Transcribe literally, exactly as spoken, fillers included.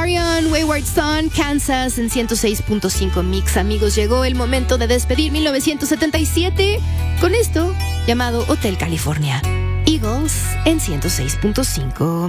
Marion, Wayward Son, Kansas en ciento seis punto cinco Mix. Amigos, llegó el momento de despedir mil novecientos setenta y siete con esto llamado Hotel California. Eagles en ciento seis punto cinco